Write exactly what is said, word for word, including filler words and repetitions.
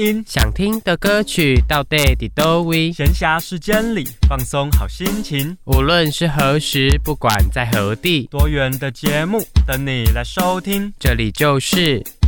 音， 想听的歌曲到底在哪位？ 闲暇时间里放松好心情， 无论是何时，不管在何地， 多元的节目等你来收听。 这里就是